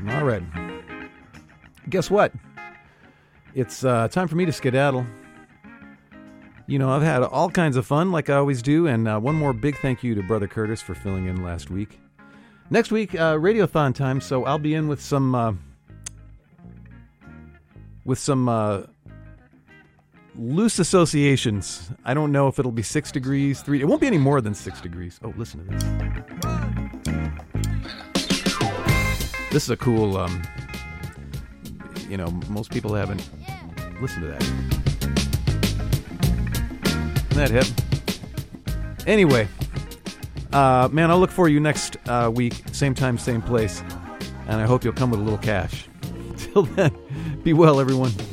All right. Guess what? It's time for me to skedaddle. You know, I've had all kinds of fun, like I always do, and one more big thank you to Brother Curtis for filling in last week. Next week, Radiothon time, so I'll be in with some loose associations. I don't know if it'll be 6 degrees, 3. It won't be any more than 6 degrees. Oh, listen to this. This is a cool, most people haven't listened to that. Isn't that hip? Anyway, man, I'll look for you next week, same time, same place, and I hope you'll come with a little cash. Till then, be well, everyone.